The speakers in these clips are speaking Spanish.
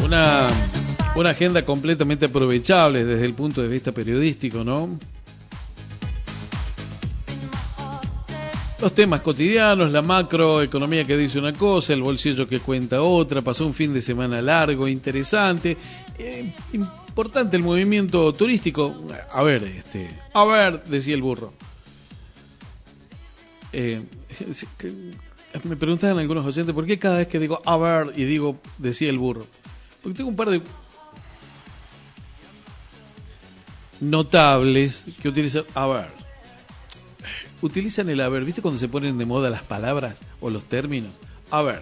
Una, una agenda completamente aprovechable desde el punto de vista periodístico, ¿no? Los temas cotidianos, la macroeconomía que dice una cosa, el bolsillo que cuenta otra, pasó un fin de semana largo, interesante, importante el movimiento turístico. A ver, decía el burro. Me preguntaban algunos oyentes, ¿por qué cada vez que digo a ver y digo decía el burro? Porque tengo un par de notables que utilizan a ver. Utilizan el haber, ¿viste cuando se ponen de moda las palabras o los términos? A ver,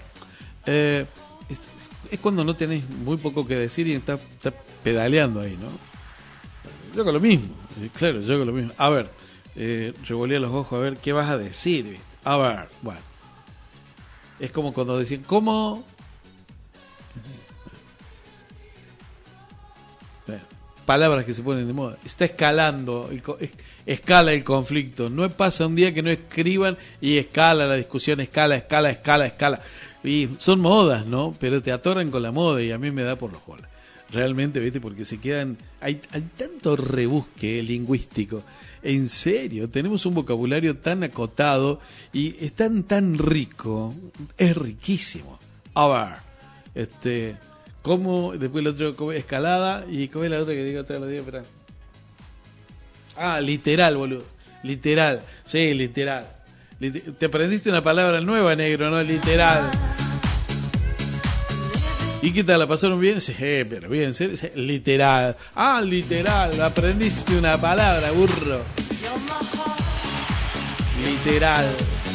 es cuando no tenés muy poco que decir y estás pedaleando ahí, ¿no? Yo hago lo mismo, claro, yo hago lo mismo. A ver, revolía los ojos a ver qué vas a decir, ¿viste? A ver, bueno. Es como cuando decían, ¿cómo? Palabras que se ponen de moda. Está escalando, escala el conflicto. No pasa un día que no escriban y escala la discusión, escala. Y son modas, ¿no? Pero te atoran con la moda y a mí me da por los bolas. Realmente, ¿viste? Porque se quedan... Hay tanto rebusque lingüístico. En serio, tenemos un vocabulario tan acotado y es tan rico. Es riquísimo. A ver, ¿cómo? Después el otro, ¿cómo? Escalada. ¿Y cómo es la otra que digo todos los días? Espera. Ah, literal, boludo. Literal. Sí, literal. Te aprendiste una palabra nueva, negro, ¿no? Literal. ¿Y qué tal? ¿La pasaron bien? Sí, pero bien, ¿sí? Literal. Ah, literal. Aprendiste una palabra, burro. Literal.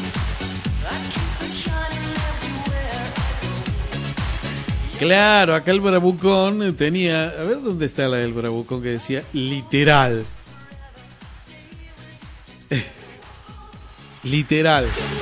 Claro, acá el bravucón tenía... A ver, ¿dónde está la del bravucón que decía literal? Literal.